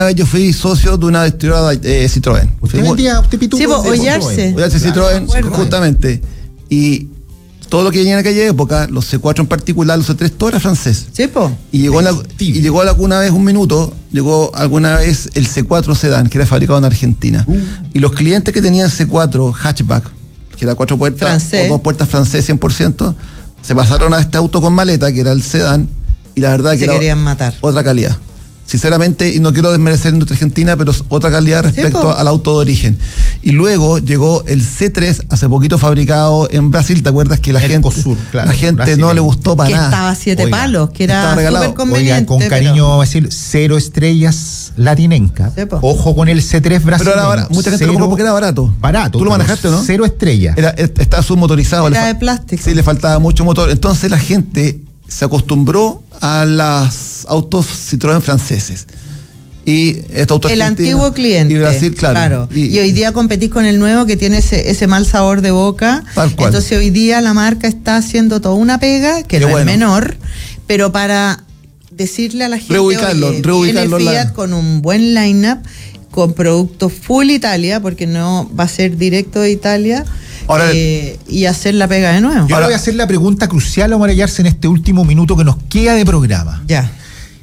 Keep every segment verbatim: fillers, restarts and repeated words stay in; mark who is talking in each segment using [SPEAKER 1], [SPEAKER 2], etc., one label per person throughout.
[SPEAKER 1] yo fui socio de una distribuidora eh, Citroën.
[SPEAKER 2] Usted vendía, usted pituco.
[SPEAKER 3] Sí, vos, Ollarse.
[SPEAKER 1] Ollarse Citroën,
[SPEAKER 3] Claro,
[SPEAKER 1] justamente. Y todo lo que venía en aquella época, los C cuatro en particular, los C tres, todo era francés.
[SPEAKER 3] Sí, po.
[SPEAKER 1] Y llegó, la, y llegó alguna vez, un minuto, llegó alguna vez el C cuatro Sedan, que era fabricado en Argentina. Uh. Y los clientes que tenían C cuatro hatchback, que era cuatro puertas,
[SPEAKER 3] francés.
[SPEAKER 1] o dos puertas francés cien por ciento, se pasaron a este auto con maleta, que era el Sedan, y la verdad
[SPEAKER 3] se
[SPEAKER 1] que era
[SPEAKER 3] querían matar.
[SPEAKER 1] Otra calidad. Sinceramente, y no quiero desmerecer nuestra Argentina, pero es otra calidad respecto
[SPEAKER 3] sí,
[SPEAKER 1] al auto de origen. Y luego llegó el C tres, hace poquito fabricado en Brasil. ¿Te acuerdas que la gente,
[SPEAKER 2] Sur, claro,
[SPEAKER 1] la gente
[SPEAKER 2] Brasil,
[SPEAKER 1] no le gustó para
[SPEAKER 3] que
[SPEAKER 1] nada?
[SPEAKER 3] estaba a siete
[SPEAKER 2] Oiga,
[SPEAKER 3] palos, que era súper conveniente.
[SPEAKER 2] Oiga, con cariño
[SPEAKER 3] pero...
[SPEAKER 2] decir, cero estrellas latinenca.
[SPEAKER 3] Sí,
[SPEAKER 2] ojo con el C tres brasileño.
[SPEAKER 1] Pero ahora, mucha gente lo compró porque era barato.
[SPEAKER 2] Barato.
[SPEAKER 1] ¿Tú lo manejaste o no?
[SPEAKER 2] Cero estrellas.
[SPEAKER 1] Era, estaba submotorizado.
[SPEAKER 3] Era de plástico.
[SPEAKER 1] Sí, le faltaba mucho motor. Entonces la gente se acostumbró a los autos Citroën franceses. Y estos autos
[SPEAKER 3] el antiguo cliente.
[SPEAKER 1] Y Brasil, claro.
[SPEAKER 3] claro.
[SPEAKER 1] Y,
[SPEAKER 3] y hoy día competís con el nuevo que tiene ese, ese mal sabor de boca.
[SPEAKER 1] Tal cual.
[SPEAKER 3] Entonces hoy día la marca está haciendo toda una pega, que
[SPEAKER 1] Qué
[SPEAKER 3] no
[SPEAKER 1] bueno.
[SPEAKER 3] es menor, pero para decirle a la gente,
[SPEAKER 1] Reubicarlo,
[SPEAKER 3] oye,
[SPEAKER 1] reubicarlo
[SPEAKER 3] viene Fiat
[SPEAKER 1] la...
[SPEAKER 3] con un buen line-up, con productos full Italia, porque no va a ser directo de Italia. Ahora, eh, y hacer la pega de nuevo.
[SPEAKER 2] Yo
[SPEAKER 3] Ahora,
[SPEAKER 2] voy a hacer la pregunta crucial a Omar Ollarse en este último minuto que nos queda de programa.
[SPEAKER 3] Ya.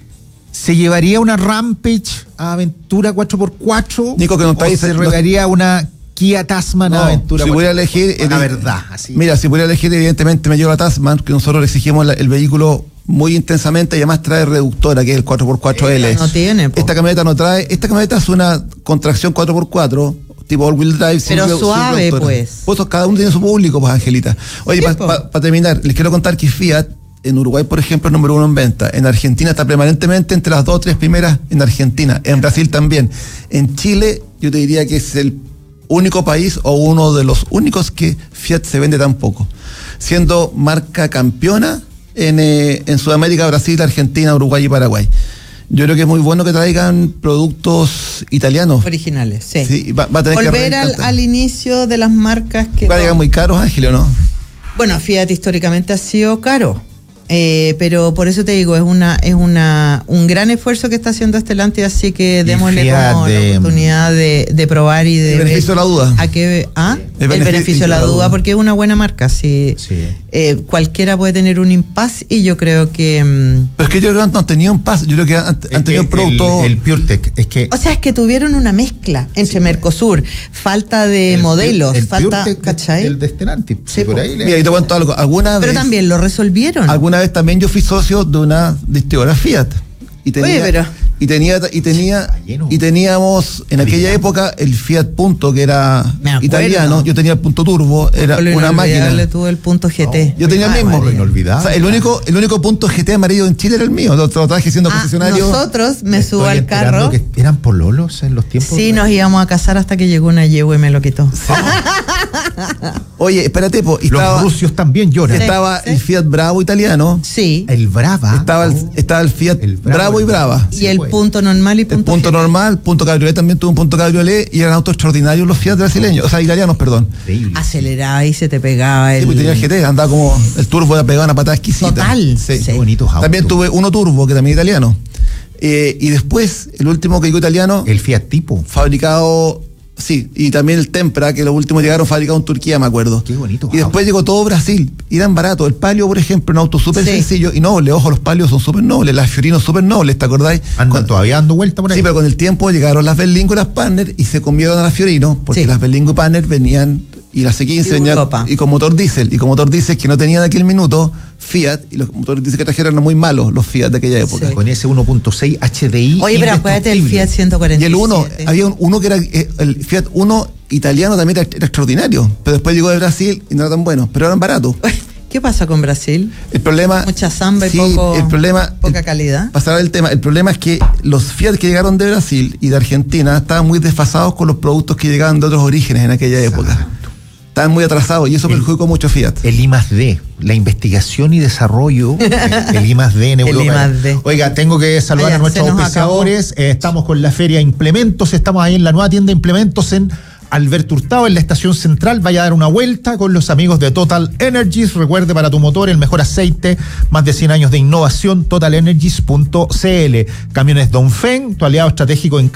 [SPEAKER 2] ¿Se llevaría una Rampage a Aventura cuatro por cuatro?
[SPEAKER 1] Nico, que no está
[SPEAKER 2] ¿O
[SPEAKER 1] ahí,
[SPEAKER 2] se
[SPEAKER 1] no,
[SPEAKER 2] llevaría una Kia Tasman
[SPEAKER 1] no,
[SPEAKER 2] a Aventura
[SPEAKER 1] si
[SPEAKER 2] cuatro por cuatro?
[SPEAKER 1] Pudiera elegir,
[SPEAKER 2] la
[SPEAKER 1] eh,
[SPEAKER 2] verdad, así.
[SPEAKER 1] Mira, si pudiera elegir, evidentemente me llevo la Tasman, que nosotros le exigimos la, el vehículo muy intensamente y además trae reductora, que es el cuatro por cuatro L.
[SPEAKER 3] No tiene, po.
[SPEAKER 1] Esta camioneta no trae, esta camioneta es una contracción cuatro por cuatro, tipo all-wheel drive.
[SPEAKER 3] Pero
[SPEAKER 1] sin,
[SPEAKER 3] suave,
[SPEAKER 1] sin
[SPEAKER 3] pues.
[SPEAKER 1] Pues cada uno tiene su público, pues, Angelita. Oye, para pa, pa terminar, les quiero contar que Fiat, en Uruguay, por ejemplo, es número uno en venta. En Argentina está permanentemente entre las dos o tres primeras en Argentina. En Brasil también. En Chile, yo te diría que es el único país o uno de los únicos que Fiat se vende tan poco. Siendo marca campeona en, eh, en Sudamérica, Brasil, Argentina, Uruguay y Paraguay. Yo creo que es muy bueno que traigan productos italianos.
[SPEAKER 3] Originales, sí.
[SPEAKER 1] sí va, va a tener
[SPEAKER 3] Volver
[SPEAKER 1] que
[SPEAKER 3] al, al inicio de las marcas que...
[SPEAKER 1] Va a llegar muy caros, Ángel, ¿o no?
[SPEAKER 3] Bueno, Fiat históricamente ha sido caro. Eh, pero por eso te digo, es una es una un gran esfuerzo que está haciendo Stellantis, así que démosle como de, la oportunidad de, de probar y de
[SPEAKER 1] el beneficio de la duda.
[SPEAKER 3] A qué, ¿ah? El,
[SPEAKER 1] el
[SPEAKER 3] beneficio,
[SPEAKER 1] beneficio
[SPEAKER 3] de la, la duda, duda, porque es una buena marca. Si,
[SPEAKER 2] sí.
[SPEAKER 3] eh, cualquiera puede tener un impasse y yo creo que... Um,
[SPEAKER 1] pero es que yo creo que no han tenido un paso, yo creo que han, han tenido un producto...
[SPEAKER 2] El, el PureTech, es que...
[SPEAKER 3] O sea, es que tuvieron una mezcla entre sí, Mercosur, falta de
[SPEAKER 2] el,
[SPEAKER 3] modelos,
[SPEAKER 2] el
[SPEAKER 3] falta,
[SPEAKER 2] PureTech,
[SPEAKER 3] ¿cachai?
[SPEAKER 2] El de Stellantis.
[SPEAKER 3] Sí,
[SPEAKER 2] por ahí
[SPEAKER 1] mira, y te cuento algo. ¿Alguna
[SPEAKER 3] pero
[SPEAKER 1] vez,
[SPEAKER 3] también lo resolvieron.
[SPEAKER 1] Alguna vez también yo fui socio de una distribuidora Fiat y tenía,
[SPEAKER 3] Oye, pero...
[SPEAKER 1] y tenía y tenía y teníamos en aquella época el Fiat Punto, que era italiano. Yo tenía el Punto Turbo, era una máquina.
[SPEAKER 3] Le tuvo el Punto G T.
[SPEAKER 1] No, yo tenía
[SPEAKER 3] ah,
[SPEAKER 1] el mismo.
[SPEAKER 2] Inolvidable.
[SPEAKER 1] O sea, el único el único Punto G T amarillo en Chile era el mío. Lo, lo traje siendo
[SPEAKER 3] ah,
[SPEAKER 1] concesionario.
[SPEAKER 3] Nosotros me
[SPEAKER 2] Estoy
[SPEAKER 3] subo al carro.
[SPEAKER 2] Que eran pololos en los tiempos.
[SPEAKER 3] Sí, nos íbamos a casar hasta que llegó una yegua y me lo quitó.
[SPEAKER 1] Sí. Oye, espérate, po, y
[SPEAKER 2] los
[SPEAKER 1] estaba,
[SPEAKER 2] rusios también lloran.
[SPEAKER 1] Estaba
[SPEAKER 3] sí,
[SPEAKER 1] el
[SPEAKER 3] sí.
[SPEAKER 1] Fiat Bravo italiano.
[SPEAKER 3] Sí.
[SPEAKER 2] El Brava.
[SPEAKER 1] Estaba el, estaba el Fiat el Bravo, Bravo y Brava.
[SPEAKER 3] Y
[SPEAKER 1] sí,
[SPEAKER 3] el
[SPEAKER 1] pues.
[SPEAKER 3] Punto normal y Punto
[SPEAKER 1] El Punto
[SPEAKER 3] G T.
[SPEAKER 1] normal, Punto Cabriolet también tuvo un Punto Cabriolet y eran autos extraordinarios los Fiat brasileños, o sea, italianos, perdón.
[SPEAKER 3] Increíble. Aceleraba y se te pegaba el...
[SPEAKER 1] Sí, pues tenía el G T, andaba como el turbo, le pegaba una patada exquisita.
[SPEAKER 3] Total.
[SPEAKER 1] Sí.
[SPEAKER 2] Qué bonitos autos.
[SPEAKER 1] También tuve uno turbo, que también italiano. Eh, y después, el último que llegó italiano...
[SPEAKER 2] El Fiat Tipo.
[SPEAKER 1] Fabricado... Sí, y también el Tempra, que los últimos llegaron fabricados en Turquía, me acuerdo.
[SPEAKER 2] Qué bonito.
[SPEAKER 1] Y después llegó todo Brasil, y eran baratos. El Palio, por ejemplo, un auto súper sí. sencillo y noble. Ojo, los Palios son súper nobles, las Fiorino súper nobles, ¿te acordáis?
[SPEAKER 2] Andan
[SPEAKER 1] Cuando,
[SPEAKER 2] todavía dando vuelta por ahí.
[SPEAKER 1] Sí, pero con el tiempo llegaron las Berlingo y las Partner y se comieron a las Fiorino, porque sí. las Berlingo y Partner venían, y las C quince venían, y con motor diésel, y con motor diésel que no tenían aquel minuto, Fiat, y los motores diésel que trajeron eran muy malos, los Fiat de aquella época.
[SPEAKER 2] Sí. Con ese uno punto seis H D I.
[SPEAKER 3] Oye, pero acuérdate del Fiat ciento cuarenta y siete.
[SPEAKER 1] Y el uno, había un, uno que era, el Fiat uno italiano también era, era extraordinario, pero después llegó de Brasil y no era tan bueno, pero eran baratos.
[SPEAKER 3] ¿Qué pasa con Brasil?
[SPEAKER 1] El problema...
[SPEAKER 3] Mucha samba y
[SPEAKER 1] sí,
[SPEAKER 3] poco,
[SPEAKER 1] el problema,
[SPEAKER 3] poca calidad.
[SPEAKER 1] Pasará el tema. El problema es que los Fiat que llegaron de Brasil y de Argentina estaban muy desfasados con los productos que llegaban de otros orígenes en aquella época. Exacto. Estaban muy atrasados y eso el, perjudicó mucho Fiat.
[SPEAKER 2] El I más D, la investigación y desarrollo, el I más D en Europa.
[SPEAKER 3] El I más D.
[SPEAKER 2] Oiga, tengo que saludar Oiga, a nuestros auspiciadores. Eh, estamos con la feria Implementos, estamos ahí en la nueva tienda Implementos en Alberto Hurtado en la estación central. Vaya a dar una vuelta con los amigos de Total Energies. Recuerde, para tu motor el mejor aceite, más de cien años de innovación, total energies punto c l. Camiones Dongfeng, tu aliado estratégico en